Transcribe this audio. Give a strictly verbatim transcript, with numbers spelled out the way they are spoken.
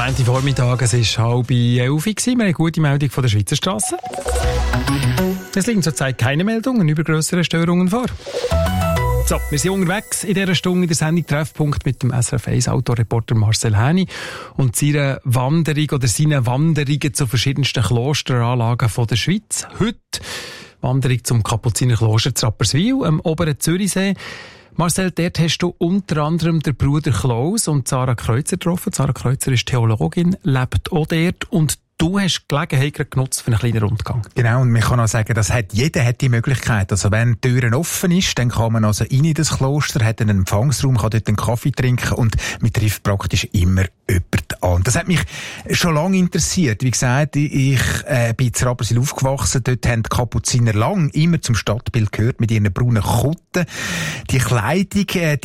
Montagvormittag, es war halb elf. Wir haben eine gute Meldung von der Schweizer Strasse. Es liegen zurzeit keine Meldungen über grössere Störungen vor. So, wir sind unterwegs in dieser Stunde in der Sendung Treffpunkt mit dem S R F eins Autoreporter Marcel Häni und seiner Wanderung oder seinen Wanderungen zu verschiedensten Klosteranlagen von der Schweiz. Heute Wanderung zum Kapuzinerkloster zu Rapperswil, am oberen Zürichsee. Marcel, dort hast du unter anderem den Bruder Klaus und Sarah Kreuzer getroffen. Sarah Kreuzer ist Theologin, lebt auch dort und du hast die Gelegenheit genutzt für einen kleinen Rundgang. Genau, und man kann auch sagen, dass hat, jeder hat die Möglichkeit. Also wenn die Türen offen ist, dann kann man also rein in das Kloster, hat einen Empfangsraum, kann dort einen Kaffee trinken und man trifft praktisch immer jemanden an. Das hat mich schon lange interessiert. Wie gesagt, ich äh, bin in Rapperswil aufgewachsen, dort haben die Kapuziner lang immer zum Stadtbild gehört mit ihren braunen Kutten. Die Kleidung, äh, die